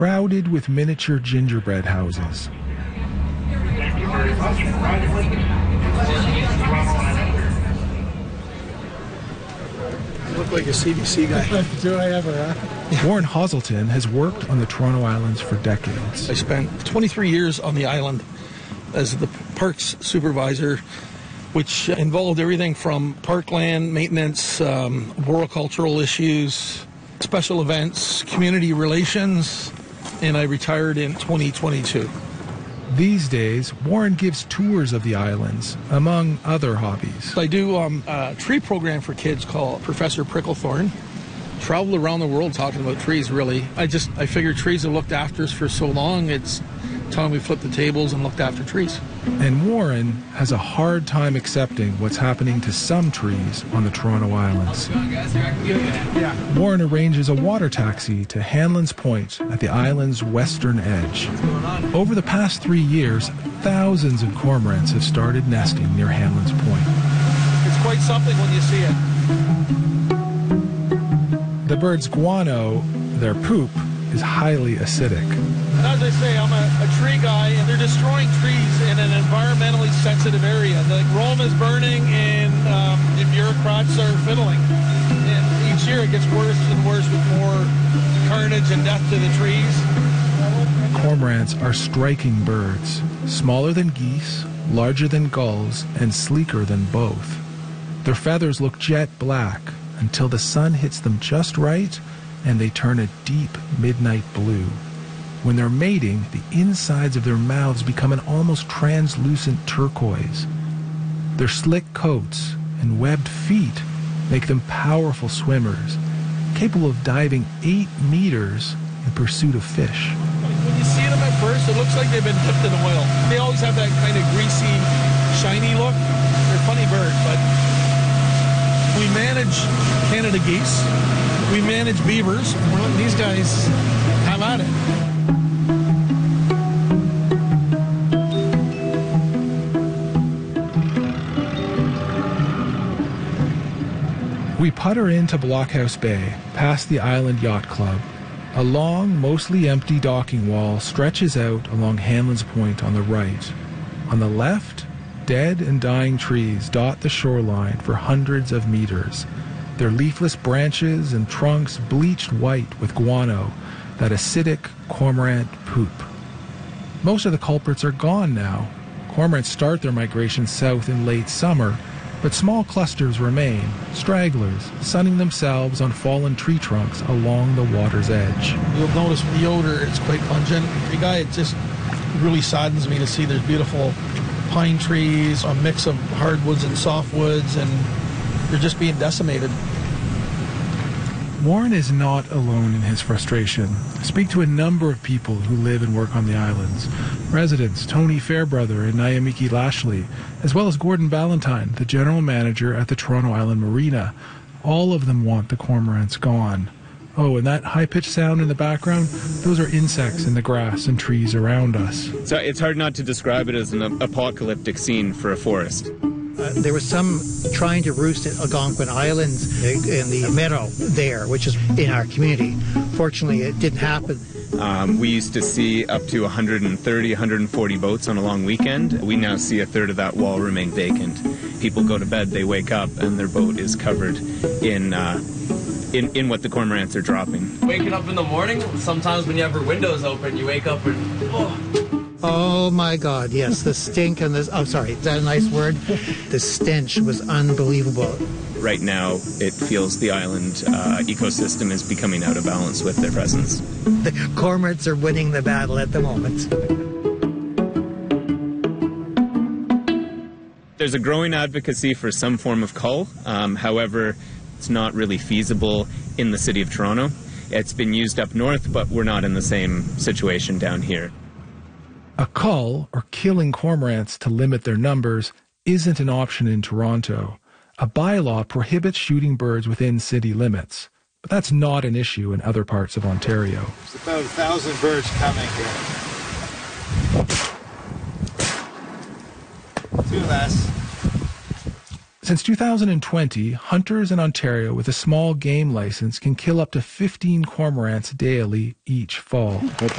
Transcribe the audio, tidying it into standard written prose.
crowded with miniature gingerbread houses. You look like a CBC guy. Do I ever, huh? Warren Hazelton has worked on the Toronto Islands for decades. I spent 23 years on the island as the parks supervisor, which involved everything from parkland maintenance, arboricultural issues, special events, community relations, and I retired in 2022. These days, Warren gives tours of the islands, among other hobbies. I do a tree program for kids called Professor Pricklethorn. Traveled around the world talking about trees, really. I figured trees have looked after us for so long, it's time we flipped the tables and looked after trees. And Warren has a hard time accepting what's happening to some trees on the Toronto Islands. Warren arranges a water taxi to Hanlan's Point at the island's western edge. Over the past 3 years, thousands of cormorants have started nesting near Hanlan's Point. It's quite something when you see it. The bird's guano, their poop, is highly acidic. And as I say, I'm a tree guy, and they're destroying trees in an environmentally sensitive area. The Rome is burning, and the bureaucrats are fiddling. And each year it gets worse and worse with more carnage and death to the trees. Cormorants are striking birds, smaller than geese, larger than gulls, and sleeker than both. Their feathers look jet black until the sun hits them just right and they turn a deep midnight blue. When they're mating, the insides of their mouths become an almost translucent turquoise. Their slick coats and webbed feet make them powerful swimmers, capable of diving 8 meters in pursuit of fish. When you see them at first, it looks like they've been dipped in oil. They always have that kind of greasy, shiny look. They're a funny bird, but we manage Canada geese, we manage beavers. Well, these guys have at it. We putter into Blockhouse Bay, past the Island Yacht Club. A long, mostly empty docking wall stretches out along Hanlan's Point on the right. On the left, dead and dying trees dot the shoreline for hundreds of meters, their leafless branches and trunks bleached white with guano, that acidic cormorant poop. Most of the culprits are gone now. Cormorants start their migration south in late summer, but small clusters remain, stragglers, sunning themselves on fallen tree trunks along the water's edge. You'll notice the odor, it's quite pungent. It just really saddens me to see there's beautiful pine trees, a mix of hardwoods and softwoods, and they're just being decimated. Warren is not alone in his frustration. I speak to a number of people who live and work on the islands. Residents Tony Fairbrother and Nyamiki Lashley, as well as Gordon Ballantyne, the general manager at the Toronto Island Marina. All of them want the cormorants gone. Oh, and that high-pitched sound in the background, those are insects in the grass and trees around us. So it's hard not to describe it as an apocalyptic scene for a forest. There was some trying to roost at Algonquin Islands in the meadow there, which is in our community. Fortunately, it didn't happen. We used to see up to 130, 140 boats on a long weekend. We now see a third of that wall remain vacant. People go to bed, they wake up, and their boat is covered in what the cormorants are dropping. Waking up in the morning, sometimes when you have your windows open, you wake up and, Oh my God, yes, the stink and this, oh sorry, is that a nice word? The stench was unbelievable. Right now, it feels the island ecosystem is becoming out of balance with their presence. The cormorants are winning the battle at the moment. There's a growing advocacy for some form of cull. However, it's not really feasible in the city of Toronto. It's been used up north, but we're not in the same situation down here. A cull, or killing cormorants to limit their numbers, isn't an option in Toronto. A bylaw prohibits shooting birds within city limits, but that's not an issue in other parts of Ontario. There's about 1,000 birds coming here. 2 less. Since 2020, hunters in Ontario with a small game license can kill up to 15 cormorants daily each fall.